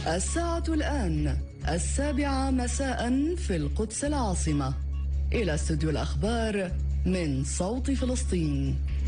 الساعة الآن 7:00 مساء في القدس العاصمة. إلى استوديو الأخبار من صوت فلسطين.